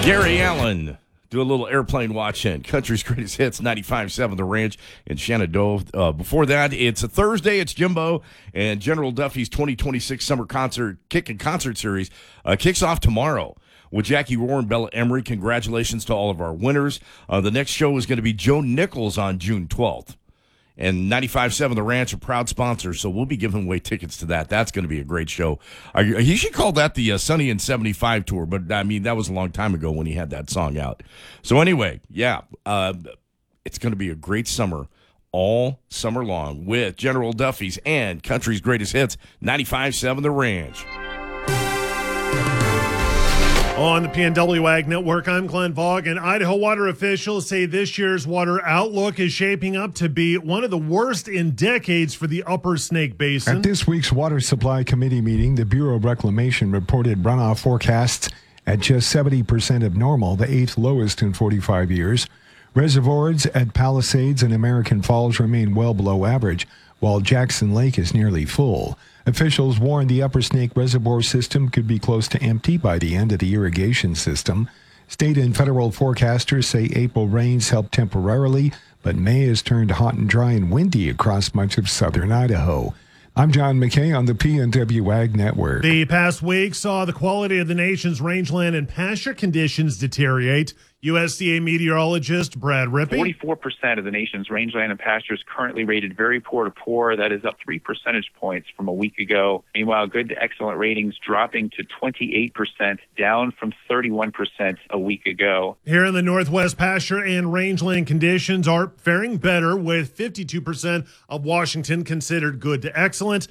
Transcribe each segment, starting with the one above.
Gary Allen. Do a little airplane watch in. Country's Greatest Hits, 95.7 The Ranch in Shenandoah. Before that, it's a Thursday. It's Jimbo and General Duffy's 2026 Summer Kick and Concert Series kicks off tomorrow with Jackie Rohr and Bella Emery. Congratulations to all of our winners. The next show is going to be Joe Nichols on June 12th. And 95.7 The Ranch, a proud sponsor, so we'll be giving away tickets to that. That's going to be a great show. He should call that the Sunny in 75 tour, but, I mean, that was a long time ago when he had that song out. So, anyway, yeah, it's going to be a great summer all summer long with General Duffy's and Country's Greatest Hits, 95.7 The Ranch. On the PNW Ag Network, I'm Glenn Vaughn, and Idaho water officials say this year's water outlook is shaping up to be one of the worst in decades for the Upper Snake Basin. At this week's Water Supply Committee meeting, the Bureau of Reclamation reported runoff forecasts at just 70% of normal, the eighth lowest in 45 years. Reservoirs at Palisades and American Falls remain well below average, while Jackson Lake is nearly full. Officials warned the Upper Snake Reservoir system could be close to empty by the end of the irrigation system. State and federal forecasters say April rains helped temporarily, but May has turned hot and dry and windy across much of southern Idaho. I'm John McKay on the PNW Ag Network. The past week saw the quality of the nation's rangeland and pasture conditions deteriorate. USDA meteorologist Brad Rippey. 44% of the nation's rangeland and pasture is currently rated very poor to poor. That is up 3 percentage points from a week ago. Meanwhile, good to excellent ratings dropping to 28%, down from 31% a week ago. Here in the Northwest, pasture and rangeland conditions are faring better, with 52% of Washington considered good to excellent.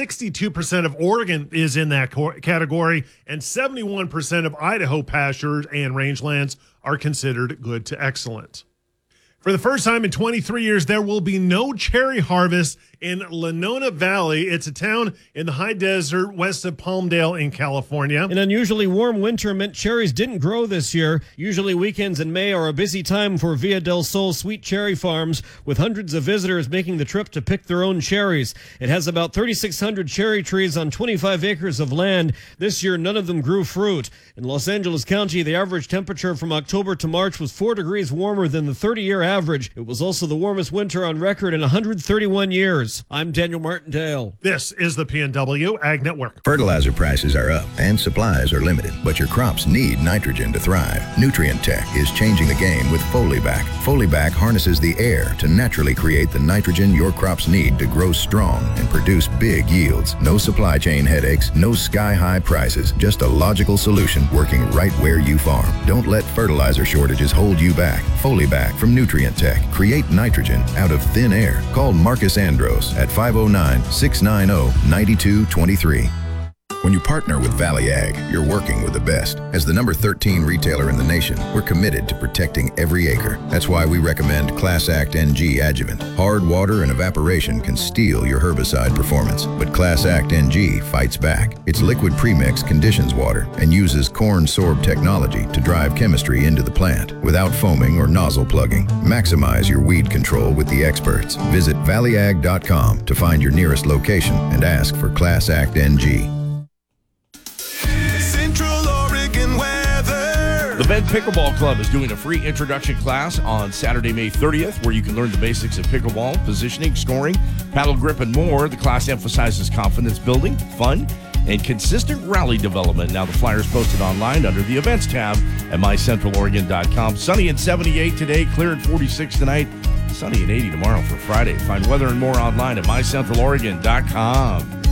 62% of Oregon is in that category, and 71% of Idaho pastures and rangelands are considered good to excellent. For the first time in 23 years, there will be no cherry harvest in Lenona Valley. It's a town in the high desert west of Palmdale in California. An unusually warm winter meant cherries didn't grow this year. Usually weekends in May are a busy time for Villa del Sol sweet cherry farms, with hundreds of visitors making the trip to pick their own cherries. It has about 3,600 cherry trees on 25 acres of land. This year, none of them grew fruit. In Los Angeles County, the average temperature from October to March was 4 degrees warmer than the 30-year average. It was also the warmest winter on record in 131 years. I'm Daniel Martindale. This is the PNW Ag Network. Fertilizer prices are up and supplies are limited, but your crops need nitrogen to thrive. Nutrient Tech is changing the game with Folibac. Folibac harnesses the air to naturally create the nitrogen your crops need to grow strong and produce big yields. No supply chain headaches, no sky-high prices, just a logical solution working right where you farm. Don't let fertilizer shortages hold you back. Folibac from Nutrient Tech. Create nitrogen out of thin air. Call Marcus Andros at 509-690-9223. When you partner with Valley Ag, you're working with the best. As the number 13 retailer in the nation, we're committed to protecting every acre. That's why we recommend Class Act NG Adjuvant. Hard water and evaporation can steal your herbicide performance, but Class Act NG fights back. Its liquid premix conditions water and uses corn sorb technology to drive chemistry into the plant without foaming or nozzle plugging. Maximize your weed control with the experts. Visit valleyag.com to find your nearest location and ask for Class Act NG. The Bend Pickleball Club is doing a free introduction class on Saturday, May 30th, where you can learn the basics of pickleball, positioning, scoring, paddle grip, and more. The class emphasizes confidence building, fun, and consistent rally development. Now the flyers posted online under the events tab at mycentraloregon.com. Sunny at 78 today, clear at 46 tonight, sunny at 80 tomorrow for Friday. Find weather and more online at mycentraloregon.com.